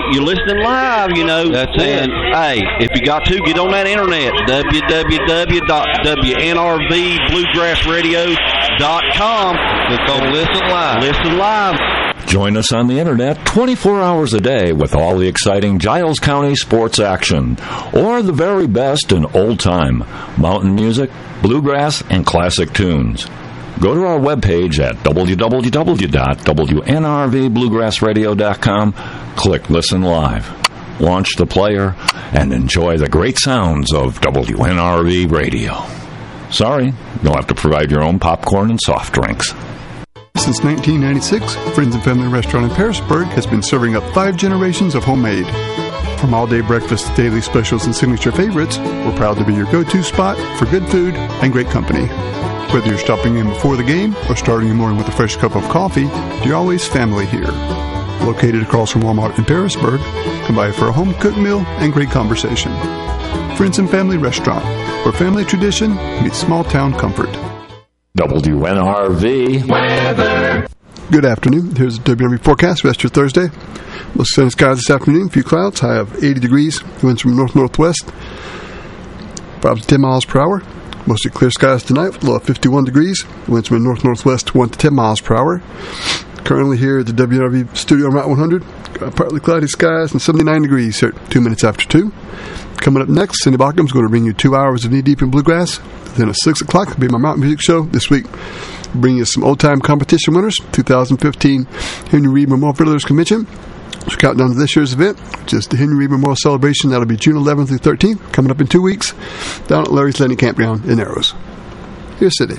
you're listening live, you know. That's it. Hey, if you got to, get on that internet, www.wnrbluegrassradio.com. Click on Listen Live. Listen live. Join us on the internet 24 hours a day with all the exciting Giles County sports action, or the very best in old-time mountain music, bluegrass, and classic tunes. Go to our webpage at www.wnrbluegrassradio.com, click Listen Live, launch the player, and enjoy the great sounds of WNRV Radio. Sorry, you'll have to provide your own popcorn and soft drinks. Since 1996, Friends and Family Restaurant in Pearisburg has been serving up 5 generations of homemade. From all-day breakfast to daily specials and signature favorites, we're proud to be your go-to spot for good food and great company. Whether you're stopping in before the game or starting the morning with a fresh cup of coffee, you're always family here. Located across from Walmart in Pearisburg, come by for a home-cooked meal and great conversation. Friends and Family Restaurant, where family tradition meets small-town comfort. WNRV weather. Good afternoon. Here's the WNRV forecast for rest of Thursday. Most sunny skies this afternoon, a few clouds, high of 80 degrees, winds from north-northwest, 5 to 10 miles per hour. Mostly clear skies tonight, with a low of 51 degrees, winds from north-northwest 1 to 10 miles per hour. Currently here at the WNRV studio on Route 100, partly cloudy skies and 79 degrees here at 2 minutes after 2. Coming up next, Cindy Baucom is going to bring you 2 hours of knee-deep in bluegrass. Then at 6 o'clock will be my mountain music show this week. We'll bring you some old-time competition winners, 2015 Henry Reed Memorial Fiddlers Convention. So countdown to this year's event, which is the Henry Reed Memorial Celebration. That'll be June 11th through 13th, coming up in 2 weeks, down at Larry's Landing Campground in Narrows. Here's Cindy.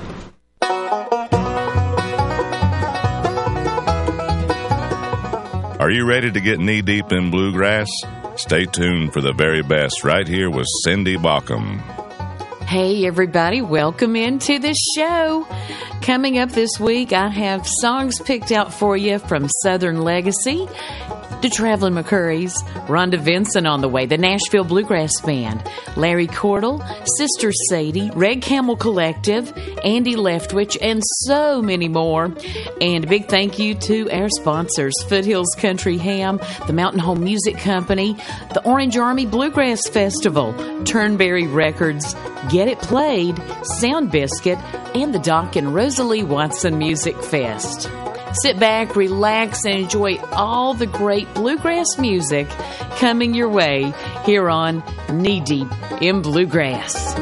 Are you ready to get knee-deep in bluegrass? Stay tuned for the very best right here with Cindy Baucom. Hey, everybody. Welcome into the show. Coming up this week, I have songs picked out for you from Southern Legacy, the Traveling McCurries, Rhonda Vincent on the way, the Nashville Bluegrass Band, Larry Cordell, Sister Sadie, Red Camel Collective, Andy Leftwich, and so many more. And a big thank you to our sponsors, Foothills Country Ham, the Mountain Home Music Company, the Orange Army Bluegrass Festival, Turnberry Records, Get It Played, Sound Biscuit, and the Doc and Rosalie Watson Music Fest. Sit back, relax, and enjoy all the great bluegrass music coming your way here on Knee Deep in Bluegrass.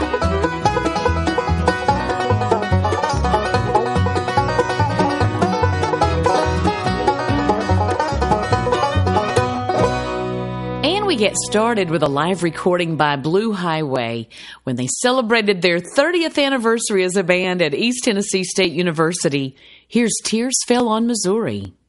And we get started with a live recording by Blue Highway when they celebrated their 30th anniversary as a band at East Tennessee State University. Here's Tears Fell on Missouri.